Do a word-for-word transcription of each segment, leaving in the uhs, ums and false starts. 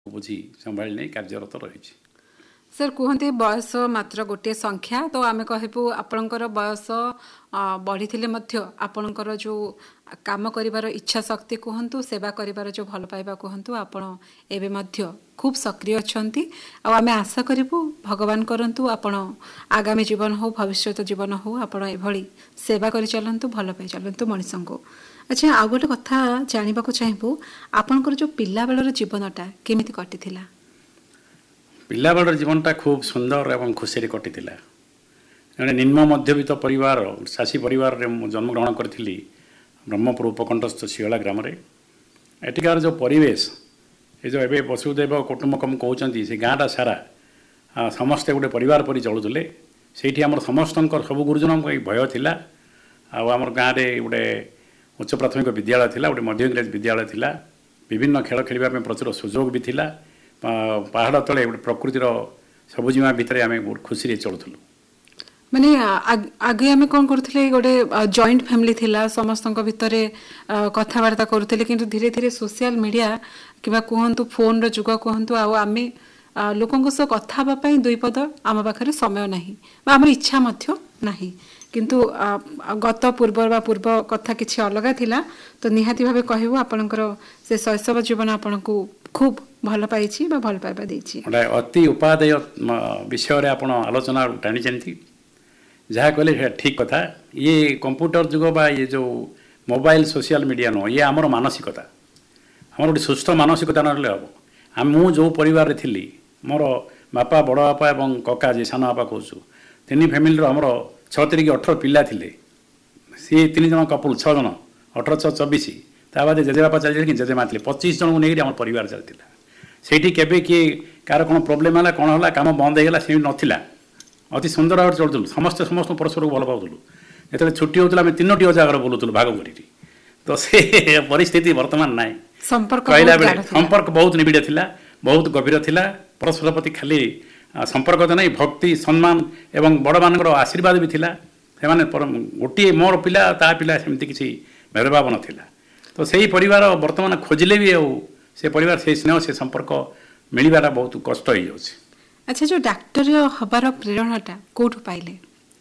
ବୁଝି ସମ୍ଭାଳି ନେଇ କାର୍ଯ୍ୟରତ ରହିଛି। ସାର୍ କୁହନ୍ତି ବୟସ ମାତ୍ର ଗୋଟିଏ ସଂଖ୍ୟା, ତ ଆମେ କହିବୁ ଆପଣଙ୍କର ବୟସ ବଢ଼ିଥିଲେ ମଧ୍ୟ ଆପଣଙ୍କର ଯେଉଁ କାମ କରିବାର ଇଚ୍ଛା ଶକ୍ତି କୁହନ୍ତୁ, ସେବା କରିବାର ଯେଉଁ ଭଲ ପାଇବା କୁହନ୍ତୁ, ଆପଣ ଏବେ ମଧ୍ୟ ଖୁବ୍ ସକ୍ରିୟ ଅଛନ୍ତି। ଆଉ ଆମେ ଆଶା କରିବୁ ଭଗବାନ କରନ୍ତୁ ଆପଣ ଆଗାମୀ ଜୀବନ ହେଉ ଭବିଷ୍ୟତ ଜୀବନ ହେଉ ଆପଣ ଏଭଳି ସେବା କରିଚାଲନ୍ତୁ, ଭଲ ପାଇ ଚାଲନ୍ତୁ ମଣିଷଙ୍କୁ। ଆଚ୍ଛା, ଆଉ ଗୋଟେ କଥା ଜାଣିବାକୁ ଚାହିଁବୁ, ଆପଣଙ୍କର ଯେଉଁ ପିଲାବେଳର ଜୀବନଟା କେମିତି କଟିଥିଲା? ପିଲାବେଳର ଜୀବନଟା ଖୁବ୍ ସୁନ୍ଦର ଏବଂ ଖୁସିରେ କଟିଥିଲା। ଜଣେ ନିମ୍ନ ମଧ୍ୟବିତ୍ତ ପରିବାର ଚାଷୀ ପରିବାରରେ ମୁଁ ଜନ୍ମଗ୍ରହଣ କରିଥିଲି ବ୍ରହ୍ମପୁର ଉପକଣ୍ଠସ୍ଥ ଶିଅଳା ଗ୍ରାମରେ। ଏଠିକାର ଯେଉଁ ପରିବେଶ, ଏ ଯେଉଁ ଏବେ ବସୁଦେବ କୁଟୁମ୍ବକମ୍ କହୁଛନ୍ତି, ସେ ଗାଁଟା ସାରା ସମସ୍ତେ ଗୋଟେ ପରିବାର ପରି ଚଳୁଥିଲେ। ସେଇଠି ଆମର ସମସ୍ତଙ୍କର ସବୁ ଗୁରୁଜନଙ୍କ ଭୟ ଥିଲା। ଆଉ ଆମର ଗାଁରେ ଗୋଟେ ଉଚ୍ଚ ପ୍ରାଥମିକ ବିଦ୍ୟାଳୟ ଥିଲା, ଗୋଟେ ମଧ୍ୟ ଇଂରାଜୀ ବିଦ୍ୟାଳୟ ଥିଲା। ବିଭିନ୍ନ ଖେଳ ଖେଳିବା ପାଇଁ ପ୍ରଚୁର ସୁଯୋଗ ବି ଥିଲା। ପାହାଡ଼ ତଳେ ଗୋଟେ ପ୍ରକୃତିର ସବୁଜିମା ଭିତରେ ଆମେ ବହୁତ ଖୁସିରେ ଚଳୁଥିଲୁ। ମାନେ ଆଗେ ଆମେ କ'ଣ କରୁଥିଲେ, ଗୋଟେ ଜଏଣ୍ଟ ଫ୍ୟାମିଲି ଥିଲା, ସମସ୍ତଙ୍କ ଭିତରେ କଥାବାର୍ତ୍ତା କରୁଥିଲେ। କିନ୍ତୁ ଧୀରେ ଧୀରେ ସୋସିଆଲ ମିଡ଼ିଆ କିମ୍ବା କୁହନ୍ତୁ ଫୋନର ଯୁଗ କୁହନ୍ତୁ, ଆଉ ଆମେ ଲୋକଙ୍କ ସହ କଥା ହେବା ପାଇଁ ଦୁଇ ପଦ ଆମ ପାଖରେ ସମୟ ନାହିଁ ବା ଆମର ଇଚ୍ଛା ମଧ୍ୟ ନାହିଁ। କିନ୍ତୁ ଗତ ପୂର୍ବ ବା ପୂର୍ବ କଥା କିଛି ଅଲଗା ଥିଲା। ତ ନିହାତି ଭାବେ କହିବୁ ଆପଣଙ୍କର ସେ ଶୈଶବ ଜୀବନ ଆପଣଙ୍କୁ ଖୁବ୍ ଭଲ ପାଇଛି ବା ଭଲ ପାଇବା ଦେଇଛି। ଗୋଟେ ଅତି ଉପାଦେୟ ବିଷୟରେ ଆପଣ ଆଲୋଚନା ଟାଣିଛନ୍ତି। ଯାହା କହିଲେ ସେଇଟା ଠିକ୍ କଥା। ଇଏ କମ୍ପ୍ୟୁଟର ଯୁଗ ବା ଇଏ ଯେଉଁ ମୋବାଇଲ ସୋସିଆଲ ମିଡ଼ିଆ ନୁହଁ, ଇଏ ଆମର ମାନସିକତା। ଆମର ଗୋଟେ ସୁସ୍ଥ ମାନସିକତା ନହେଲେ ହେବ। ମୁଁ ଯେଉଁ ପରିବାରରେ ଥିଲି, ମୋର ବାପା, ବଡ଼ ବାପା ଏବଂ କକା, ଯେ ସାନ ବାପା କହୁଛୁ, ତିନି ଫ୍ୟାମିଲିର ଆମର ଛଅ ତିରିକି ଅଠର ପିଲା ଥିଲେ। ସିଏ ତିନି ଜଣ କପୁଲ, ଛଅ ଜଣ, ଅଠର ଛଅ ଚବିଶ। ତା ବାଦେ ଜେଜେବାପା ଚାଲିଥିଲେ କି ଜେଜେମା ଥିଲେ। ପଚିଶ ଜଣଙ୍କୁ ନେଇକରି ଆମର ପରିବାର ଚାଲିଥିଲା। ସେଇଠି କେବେ କିଏ କାହାର କ'ଣ ପ୍ରୋବ୍ଲେମ୍ ହେଲା, କ'ଣ ହେଲା, କାମ ବନ୍ଦ ହେଇଗଲା, ସେମିତି ନଥିଲା। ଅତି ସୁନ୍ଦର ଭାବରେ ଚଳୁଥିଲୁ। ସମସ୍ତେ ସମସ୍ତଙ୍କୁ ପରସ୍ପରକୁ ଭଲ ପାଉଥିଲୁ। ଯେତେବେଳେ ଛୁଟି ହେଉଥିଲା ଆମେ ତିନୋଟି ଜାଗାରେ ବୁଲୁଥିଲୁ ଭାଗ କରିକି। ତ ସେ ପରିସ୍ଥିତି ବର୍ତ୍ତମାନ ନାହିଁ। କହିଲା ବେଳେ ସମ୍ପର୍କ ବହୁତ ନିବିଡ଼ ଥିଲା, ବହୁତ ଗଭୀର ଥିଲା। ପରସ୍ପର ପ୍ରତି ଖାଲି ସମ୍ପର୍କ ତ ନାହିଁ, ଭକ୍ତି, ସମ୍ମାନ ଏବଂ ବଡ଼ମାନଙ୍କର ଆଶୀର୍ବାଦ ବି ଥିଲା। ସେମାନେ ଗୋଟିଏ ମୋର ପିଲା ତା ପିଲା ସେମିତି କିଛି ଭେଦଭାବ ନଥିଲା। ତ ସେଇ ପରିବାର ବର୍ତ୍ତମାନ ଖୋଜିଲେ ବି ଆଉ ସେ ପରିବାର, ସେଇ ସ୍ନେହ, ସେ ସମ୍ପର୍କ ମିଳିବାଟା ବହୁତ କଷ୍ଟ ହେଇଯାଉଛି। ଆଚ୍ଛା, ଯେଉଁ ଡାକ୍ତର ହେବାର ପ୍ରେରଣାଟା କେଉଁଠୁ ପାଇଲେ?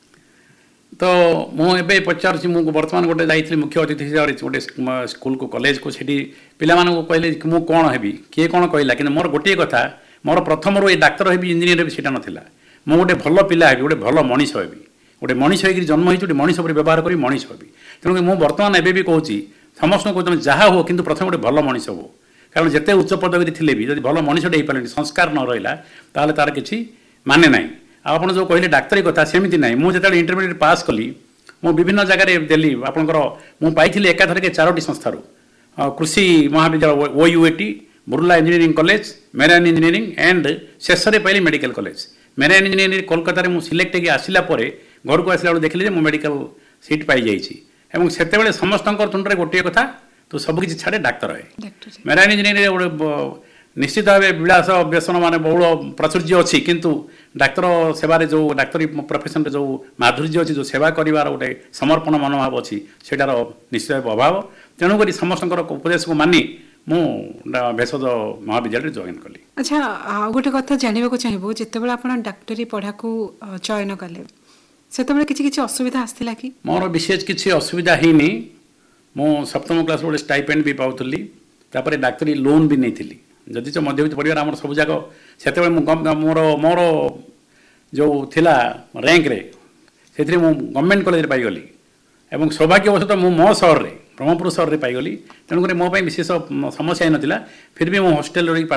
ତ ମୁଁ ଏବେ ପଚାରୁଛି, ମୁଁ ବର୍ତ୍ତମାନ ଗୋଟେ ଯାଇଥିଲି ମୁଖ୍ୟ ଅତିଥି ହିସାବରେ ଗୋଟେ ସ୍କୁଲକୁ, କଲେଜକୁ। ସେଠି ପିଲାମାନଙ୍କୁ କହିଲେ ମୁଁ କ'ଣ ହେବି, କିଏ କ'ଣ କହିଲା, କିନ୍ତୁ ମୋର ଗୋଟିଏ କଥା, ମୋର ପ୍ରଥମରୁ ଏ ଡାକ୍ତର ହେବି, ଇଞ୍ଜିନିୟର ହେବି ସେଇଟା ନଥିଲା। ମୁଁ ଗୋଟେ ଭଲ ପିଲା ହେବି, ଗୋଟେ ଭଲ ମଣିଷ ହେବି। ଗୋଟେ ମଣିଷ ହେଇକି ଜନ୍ମ ହେଇଛି, ଗୋଟେ ମଣିଷ ପରି ବ୍ୟବହାର କରି ମଣିଷ ହେବି। ତେଣୁକରି ମୁଁ ବର୍ତ୍ତମାନ ଏବେ ବି କହୁଛି ସମସ୍ତଙ୍କୁ, କହୁଛି ତମେ ଯାହା ହୁଅ କିନ୍ତୁ ପ୍ରଥମେ ଗୋଟେ ଭଲ ମଣିଷ ହୁଅ। କାରଣ ଯେତେ ଉଚ୍ଚ ପଦବୀରେ ଥିଲେ ବି ଯଦି ଭଲ ମଣିଷଟେ ହେଇପାରିଲେନି, ସଂସ୍କାର ନ ରହିଲା, ତାହେଲେ ତାର କିଛି ମାନେ ନାହିଁ। ଆଉ ଆପଣ ଯେଉଁ କହିଲେ ଡାକ୍ତରୀ କଥା, ସେମିତି ନାହିଁ। ମୁଁ ଯେତେବେଳେ ଇଣ୍ଟରମିଡ଼ିଏଟ୍ ପାସ୍ କଲି, ମୁଁ ବିଭିନ୍ନ ଜାଗାରେ ଦେଲି। ଆପଣଙ୍କର ମୁଁ ପାଇଥିଲି ଏକାଥରକେ ଚାରୋଟି ସଂସ୍ଥାରୁ, କୃଷି ମହାବିଦ୍ୟାଳୟ ଓ U A T, Burla engineering college, marine engineering and ଶେଷରେ ପାଇଲି ମେଡ଼ିକାଲ କଲେଜ। ମେରାଇନ୍ ଇଞ୍ଜିନିୟରିଂ କୋଲକାତାରେ ମୁଁ ସିଲେକ୍ଟ ହେଇକି ଆସିଲା ପରେ ଘରକୁ ଆସିଲା ବେଳକୁ ଦେଖିଲି ଯେ ମୁଁ ମେଡ଼ିକାଲ ସିଟ୍ ପାଇଯାଇଛି। ଏବଂ ସେତେବେଳେ ସମସ୍ତଙ୍କର ତୁଣ୍ଡରେ ଗୋଟିଏ କଥା, ତୁ ସବୁକିଛି ଛାଡ଼େ ଡାକ୍ତର ହେ। ମେରାଇନ୍ ଇଞ୍ଜିନିୟରିଂ ଗୋଟେ ନିଶ୍ଚିତ ଭାବେ ବିଳାସ ବ୍ୟସନ ମାନେ ବହୁଳ ପ୍ରାଚୁର୍ଯ୍ୟ ଅଛି, କିନ୍ତୁ ଡାକ୍ତର ସେବାରେ ଯେଉଁ ଡାକ୍ତରୀ ପ୍ରଫେସନରେ ଯେଉଁ ମାଧୁର୍ଯ୍ୟ ଅଛି, ଯେଉଁ ସେବା କରିବାର ଗୋଟେ ସମର୍ପଣ ମନୋଭାବ ଅଛି, ସେଇଟାର ନିଶ୍ଚିତ ଭାବେ ଅଭାବ। ତେଣୁକରି ସମସ୍ତଙ୍କର ଉପଦେଶକୁ ମାନି ମୁଁ ଭେଷଜ ମହାବିଦ୍ୟାଳୟରେ ଜଏନ୍ କଲି। ଆଚ୍ଛା, ଆଉ ଗୋଟେ କଥା ଜାଣିବାକୁ ଚାହିଁବୁ, ଯେତେବେଳେ ଆପଣ ଡାକ୍ତରୀ ପଢ଼ାକୁ ଚୟନ କଲେ, ସେତେବେଳେ କିଛି କିଛି ଅସୁବିଧା ଆସିଥିଲା କି? ମୋର ବିଶେଷ କିଛି ଅସୁବିଧା ହେଇନି। ମୁଁ ସପ୍ତମ କ୍ଲାସ୍ ବେଳେ ଷ୍ଟାଇପେଣ୍ଡ ବି ପାଉଥିଲି। ତାପରେ ଡାକ୍ତରୀ ଲୋନ୍ ବି ନେଇଥିଲି। ଯଦି ତ ମଧ୍ୟବିତ୍ତ ପରିବାର ଆମର ସବୁ ଯାକ, ସେତେବେଳେ ମୁଁ ମୋର ମୋର ଯେଉଁ ଥିଲା ର୍ୟାଙ୍କରେ, ସେଥିରେ ମୁଁ ଗଭର୍ଣ୍ଣମେଣ୍ଟ କଲେଜରେ ପାଇଗଲି। ଏବଂ ସୌଭାଗ୍ୟବଶତଃ ମୁଁ ମୋ ସହରରେ, ବ୍ରହ୍ମପୁର ସହରରେ ପାଇଗଲି। ତେଣୁକରି ମୋ ପାଇଁ ବିଶେଷ ସମସ୍ୟା ହେଇନଥିଲା। ଫିର୍ ବି ମୁଁ ହଷ୍ଟେଲରେ